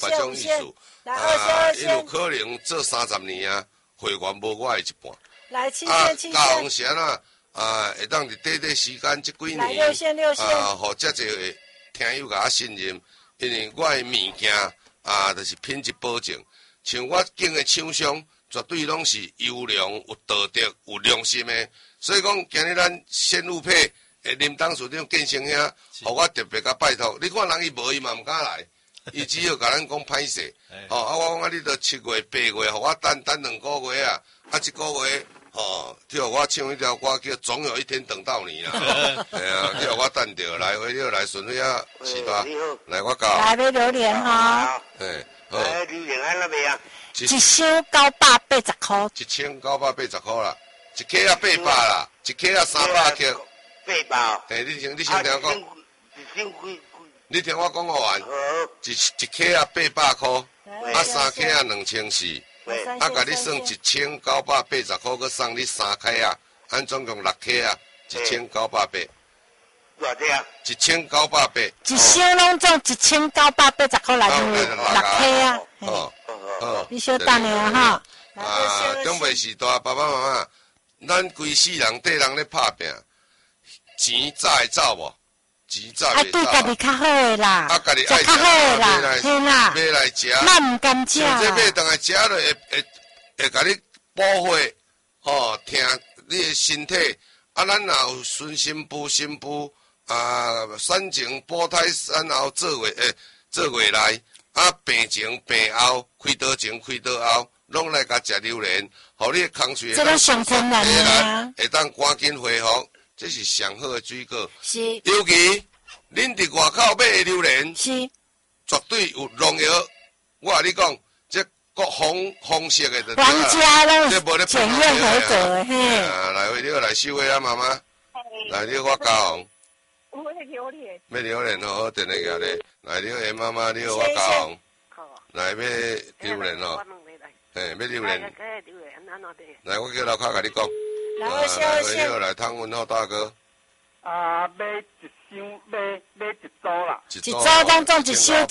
别种意思。伊有可能做30年啊，会员无我的一半。 来7线7线。 加红线啊，会当伫短短时间这几年 6线6线。 互遮侪听友甲我信任，因为我的物件就是品质保证。像我经的厂商，绝对拢是优良、有道德、有良心的。所以讲，今日咱鲜乳配林董事长建成兄，互我特别甲拜托。你看人伊无伊嘛毋敢来，伊只要甲咱讲歹势。我讲你到7月8月，互我等2个月啊，1个月。替我唱一条歌叫《总有一天等到你》啦，系啊，替我等着来，为了来顺利啊，是吧？来我教。 来买榴莲哈。 好。 榴莲安那卖啊？ 一箱980块。 1980块啦，一克啊800啦，一克啊300克。 800。 你先听我讲。你听我讲完。一克啊800块，3克啊2400。甲你算1980块，佮送你3克啊，按总共6克啊，1980。 偌济啊 ？1980。 一箱拢总1980块来6克啊。你小等下哈。 中北时代，爸爸妈妈，咱规世人缀人咧拍拼，钱早会走无？钱早袂走。 对家己较好诶啦， 家己爱较好诶啦，嘿啦， 买来食。 咱毋甘食啦。 这买当来食了会甲你保护，听你诶身体。咱若有孙新妇、新妇产前、保胎、产后做月来，病前、病后、开刀前、开刀后，拢来甲食榴莲，互你诶空水这都上天然诶啊， 会当赶紧恢复。这是上好的水果， 是。 尤其恁伫外口买的榴莲， 是绝对有农药。我甲你讲，这各红色的就皇家拢检验合格的嘿。 来，你来收的啊，妈妈。来，你我教红。 我要榴莲。 要榴莲哦，我等下个咧。来，你的妈妈，你我教红。来，要榴莲哦。嘿，要榴莲。来，我叫老卡甲你讲。来，来，汤文浩大哥。 买一箱，买一组啦。 一组拢总一箱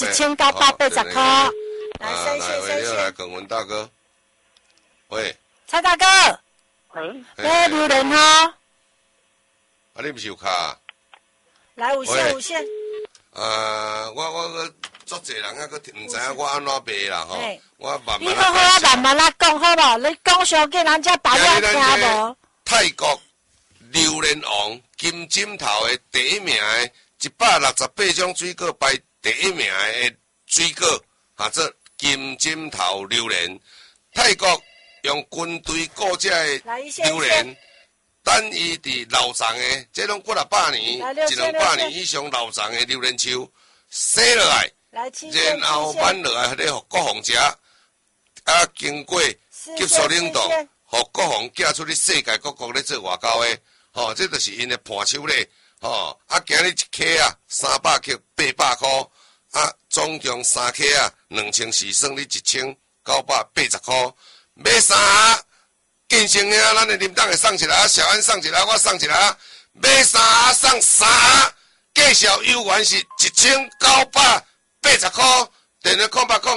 1980块。来， 来，耿文大哥。喂。 蔡大哥。 喂。 买榴莲哈。 你毋是有卡？ 来5线。 我足侪人啊，佫毋知影我安怎卖啦吼。我慢慢。 你好好慢慢来讲好无？你讲上紧，人家大家听无。 泰国榴莲王金枕头的第一名的168种水果排第一名的水果，做金枕头榴莲。泰国用军队雇这的榴莲，等伊伫老长的，这拢过600年、100年以上老长的榴莲树，洗落来，然后挽落来，互国防食，经过急速冷冻。互国防寄出去世界各国咧做外交的，这就是因的盘手咧，今日1克啊300克800块，总共3克啊2400，算你1980块。买啥？建成兄，咱的林董会送一个，小安送一个，我送一个，买啥送啥，介绍优惠是1980块，电话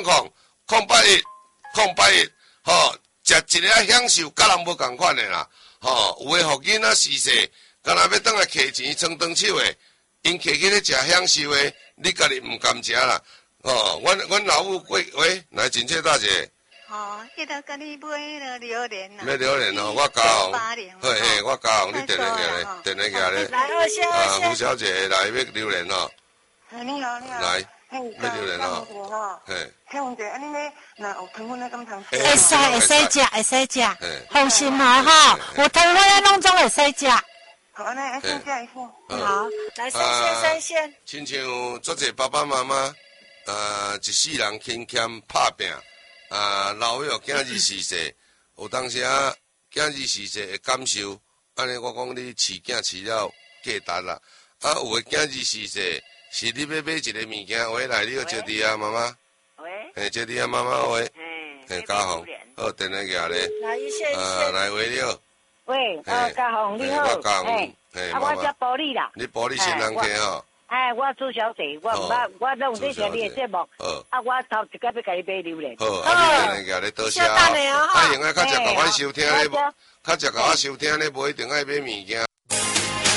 0800-081-081，食一个享受，甲人无共款的啦，有诶，互囡仔试试，敢若要倒来摕钱装长手诶，因摕去咧食享受诶，你家己毋甘食啦，阮老母过喂，来真切大姐。 迄个甲你买迄个榴莲啦。 买榴莲哦，我教。嘿，我教你电话过来，电话过来。 来2线。 胡小姐来买榴莲哦。 你好。 来。买榴莲哦。嘿。 请问者，你买若有糖分咧，敢通吃？会使食。放心哈，有糖分咧，拢总会使食。 好，安尼先食一副。 好，来3线。 亲像足侪爸爸妈妈，一世人勤俭拍拼。老友囝儿逝世，有当时囝儿逝世的感受，安尼我讲你饲囝饲了价值啦。有的囝儿逝世，是你要买一个物件，喂来，你好招弟啊，妈妈。喂。招弟啊，妈妈喂。嘉宏，好，电话过来。 来1线。 来喂你好。 喂，嘉宏你好。 我嘉宏。 我叫玻璃啦。 你玻璃新人客吼。 哎，我朱小姐，我弄这些你的节目，啊，我头一个要甲你买榴莲。 好，啊，你来多谢啊，啊，用啊，较食甲我收听咧，较食甲我收听咧，无一定爱买物件。